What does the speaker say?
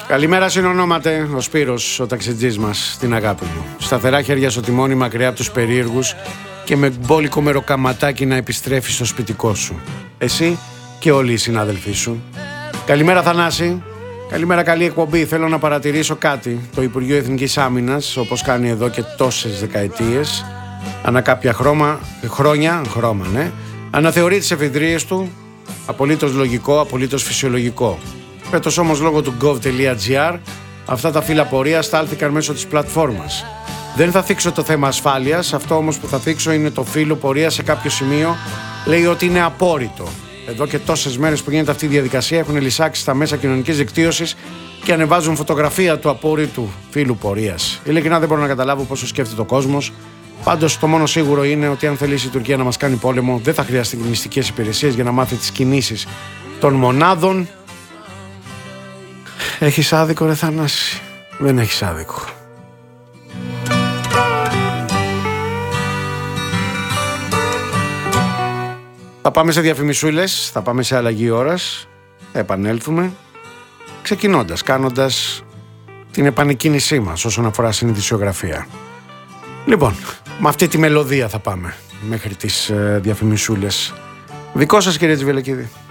Καλημέρα συνονόματε, ο Σπύρος, ο ταξιτζής μας, την αγάπη μου. Σταθερά χέρια στο τιμόνι, μακριά από τους περίεργους και με μπόλικο μεροκαματάκι να επιστρέφει στο σπιτικό σου. Εσύ και όλοι οι συνάδελφοί σου. Καλημέρα Θανάση. Καλημέρα, καλή εκπομπή. Θέλω να παρατηρήσω κάτι. Το Υπουργείο Εθνικής Άμυνας, όπως κάνει εδώ και τόσες δεκαετίες, ανά κάποια χρόνια, αναθεωρεί τις εφηδρείες του. Απολύτως λογικό, απολύτως φυσιολογικό. Φέτος όμως λόγω του gov.gr αυτά τα φύλλα πορείας στάλθηκαν μέσω της πλατφόρμας. Δεν θα θίξω το θέμα ασφάλειας, αυτό όμως που θα θίξω είναι το φύλλο πορείας σε κάποιο σημείο λέει ότι είναι απόρριτο. Εδώ και τόσες μέρες που γίνεται αυτή η διαδικασία έχουν λυσάξει στα μέσα κοινωνικής δικτύωσης και ανεβάζουν φωτογραφία του απόρριτου φύλλου πορείας. Ειλικρινά δεν μπορώ να καταλάβω πόσο σκέφτεται ο κόσμος. Πάντως το μόνο σίγουρο είναι ότι αν θελήσει η Τουρκία να μας κάνει πόλεμο, δεν θα χρειαστεί μυστικές υπηρεσίες για να μάθει τις κινήσεις των μονάδων. Έχεις άδικο ρε Θανάση? Δεν έχεις άδικο. Θα πάμε σε διαφημισούλες, θα πάμε σε αλλαγή ώρας, θα επανέλθουμε ξεκινώντας, κάνοντας την επανεκκίνησή μας όσον αφορά συνειδησιογραφία. Λοιπόν, με αυτή τη μελωδία θα πάμε μέχρι τις διαφημισούλες. Δικό σας κύριε Τζιβελεκίδη.